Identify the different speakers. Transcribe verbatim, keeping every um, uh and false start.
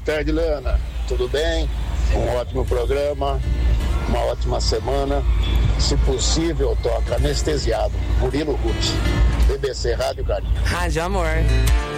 Speaker 1: tarde, Leana. Tudo bem? Um ótimo programa, uma ótima semana. Se possível, toca Anestesiado, Murilo Ruth, B B C Rádio Carinho.
Speaker 2: Rádio Amor.